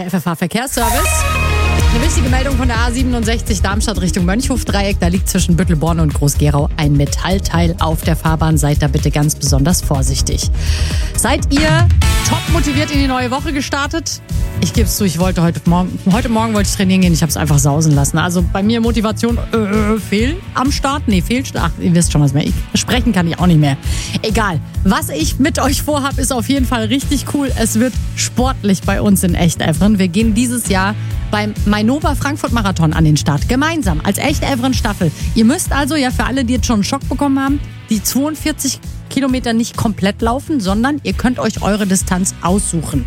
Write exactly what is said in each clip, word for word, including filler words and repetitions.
Der F F H-Verkehrsservice. Eine wichtige Meldung von der A siebenundsechzig Darmstadt Richtung Mönchhof-Dreieck. Da liegt zwischen Büttelborn und Groß-Gerau ein Metallteil auf der Fahrbahn. Seid da bitte ganz besonders vorsichtig. Seid ihr top motiviert in die neue Woche gestartet? Ich gebe es zu, ich wollte heute Morgen, heute Morgen wollte ich trainieren gehen. Ich habe es einfach sausen lassen. Also bei mir Motivation äh, fehl am Start. Nee, fehlt. Ach, ihr wisst schon was mehr. Ich, sprechen kann ich auch nicht mehr. Egal. Was ich mit euch vorhab, ist auf jeden Fall richtig cool. Es wird sportlich bei uns in Echt-Evren. Wir gehen dieses Jahr beim Mainova Frankfurt Marathon an den Start. Gemeinsam als Echt-Evren Staffel. Ihr müsst also, ja für alle, die jetzt schon einen Schock bekommen haben, die zweiundvierzig Kilometer nicht komplett laufen, sondern ihr könnt euch eure Distanz aussuchen.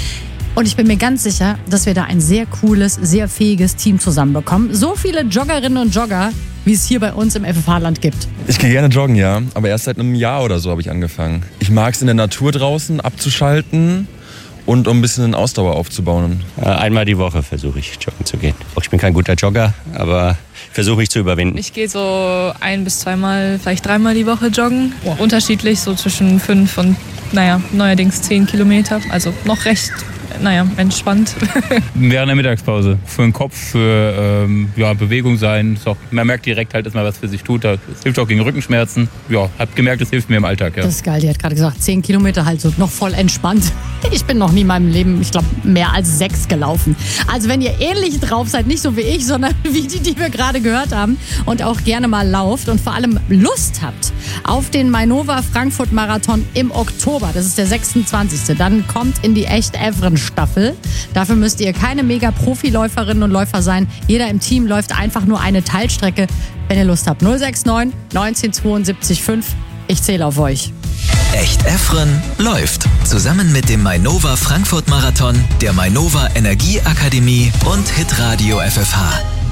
Und ich bin mir ganz sicher, dass wir da ein sehr cooles, sehr fähiges Team zusammenbekommen. So viele Joggerinnen und Jogger, wie es hier bei uns im F F H-Land gibt. Ich gehe gerne joggen, ja. Aber erst seit einem Jahr oder so habe ich angefangen. Ich mag es in der Natur draußen abzuschalten und um ein bisschen eine Ausdauer aufzubauen. Einmal die Woche versuche ich joggen zu gehen. Ich bin kein guter Jogger, aber versuche ich zu überwinden. Ich gehe so ein- bis zweimal, vielleicht dreimal die Woche joggen. Wow. Unterschiedlich, so zwischen fünf und, naja, neuerdings zehn Kilometer. Also noch recht, naja, entspannt. Während der Mittagspause. Für den Kopf, für ähm, ja, Bewegung sein. Ist auch, man merkt direkt halt, dass man was für sich tut. Es hilft auch gegen Rückenschmerzen. Ja, hab gemerkt, es hilft mir im Alltag. Ja. Das ist geil, die hat gerade gesagt, zehn Kilometer halt so noch voll entspannt. Ich bin noch nie in meinem Leben, ich glaube, mehr als sechs gelaufen. Also wenn ihr ähnlich drauf seid, nicht so wie ich, sondern wie die, die wir gerade gehört haben und auch gerne mal lauft und vor allem Lust habt auf den Mainova Frankfurt Marathon im Oktober, das ist der sechsundzwanzigste Dann kommt in die Echt-Evren-Staffel. Dafür müsst ihr keine Mega-Profiläuferinnen und Läufer sein. Jeder im Team läuft einfach nur eine Teilstrecke. Wenn ihr Lust habt, null sechs neun neunzehn zweiundsiebzig fünf. Ich zähle auf euch. Echt-Evren läuft. Zusammen mit dem Mainova Frankfurt Marathon, der Mainova Energieakademie und Hitradio F F H.